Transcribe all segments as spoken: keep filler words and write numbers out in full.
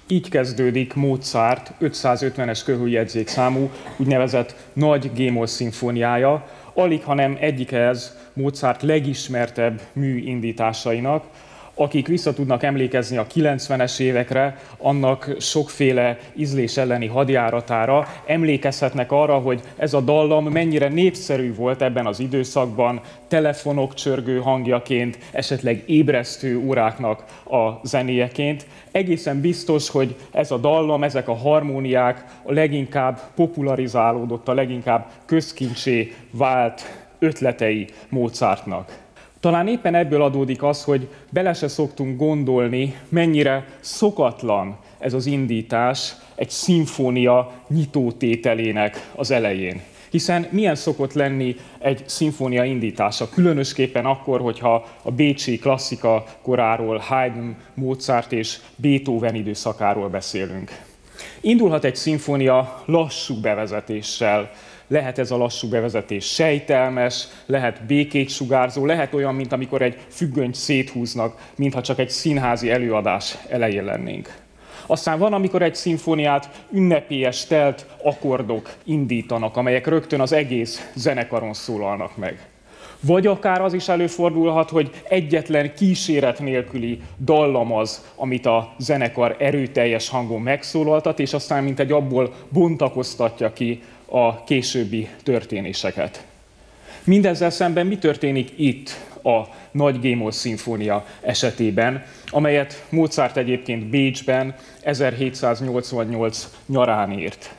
Így kezdődik Mozart ötszázötvenes körüljegyzékszámú úgynevezett nagy G-moll szimfóniája, alig hanem egyike ez Mozart legismertebb műindításainak. Akik vissza tudnak emlékezni a kilencvenes évekre, annak sokféle ízlés elleni hadjáratára, emlékezhetnek arra, hogy ez a dallam mennyire népszerű volt ebben az időszakban, telefonok csörgő hangjaként, esetleg ébresztő óráknak a zenéjeként. Egészen biztos, hogy ez a dallam, ezek a harmóniák a leginkább popularizálódott, a leginkább közkincsé vált ötletei Mozartnak. Talán éppen ebből adódik az, hogy bele se szoktunk gondolni, mennyire szokatlan ez az indítás egy szimfónia nyitótételének az elején. Hiszen milyen szokott lenni egy szimfónia indítása, különösképpen akkor, hogyha a bécsi klasszika koráról, Haydn, Mozart és Beethoven időszakáról beszélünk. Indulhat egy szimfónia lassú bevezetéssel. Lehet ez a lassú bevezetés sejtelmes, lehet békét sugárzó, lehet olyan, mint amikor egy függönyt széthúznak, mintha csak egy színházi előadás elején lennénk. Aztán van, amikor egy szimfóniát ünnepélyes, telt akkordok indítanak, amelyek rögtön az egész zenekaron szólalnak meg. Vagy akár az is előfordulhat, hogy egyetlen kíséret nélküli dallam az, amit a zenekar erőteljes hangon megszólaltat, és aztán mint egy abból bontakoztatja ki a későbbi történéseket. Mindezzel szemben mi történik itt a nagy G-moll szimfónia esetében, amelyet Mozart egyébként Bécsben ezerhétszáznyolcvannyolc nyarán írt?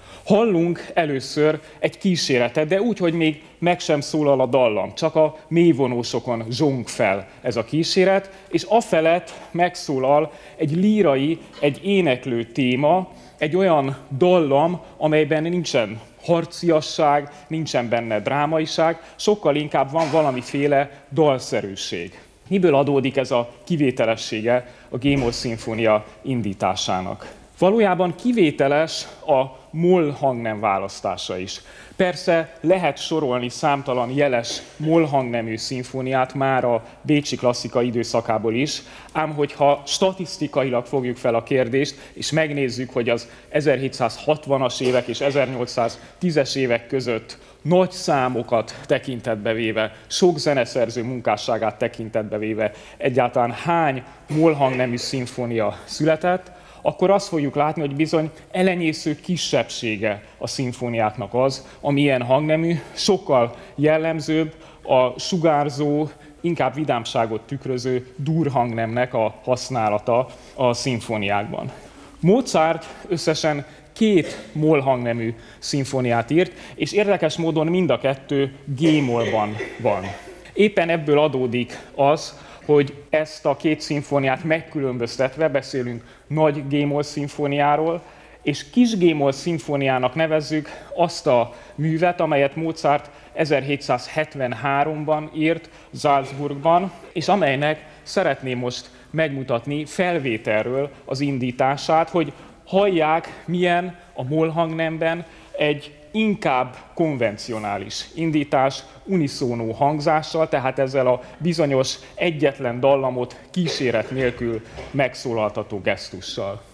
Hallunk először egy kíséretet, de úgy, hogy még meg sem szólal a dallam, csak a mélyvonósokon zsong fel ez a kíséret, és afelett megszólal egy lírai, egy éneklő téma, egy olyan dallam, amelyben nincsen harciasság, nincsen benne drámaiság, sokkal inkább van valamiféle dalszerűség. Miből adódik ez a kivételessége a G-moll szimfónia indításának? Valójában kivételes a moll hangnem választása is. Persze lehet sorolni számtalan jeles moll hangnemű szimfóniát már a bécsi klasszika időszakából is, ám hogyha statisztikailag fogjuk fel a kérdést, és megnézzük, hogy az ezerhétszázhatvanas évek és ezernyolcszáztízes évek között nagy számokat tekintetbe véve, sok zeneszerző munkásságát tekintetbe véve egyáltalán hány moll hangnemű szimfónia született, akkor azt fogjuk látni, hogy bizony elenyésző kisebbsége a szimfóniáknak az, ami ilyen hangnemű, sokkal jellemzőbb a sugárzó, inkább vidámságot tükröző durhangnemnek a használata a szimfóniákban. Mozart összesen két moll hangnemű szimfóniát írt, és érdekes módon mind a kettő G-mollban van. Éppen ebből adódik az, hogy ezt a két szimfóniát megkülönböztetve beszélünk nagy G-moll szimfóniáról, és kis G-moll szimfóniának nevezzük azt a művet, amelyet Mozart ezerhétszázhetvenháromban írt Salzburgban, és amelynek szeretném most megmutatni felvételről az indítását, hogy hallják, milyen a moll hangnemben egy inkább konvencionális indítás, uniszónó hangzással, tehát ezzel a bizonyos egyetlen dallamot kíséret nélkül megszólaltató gesztussal.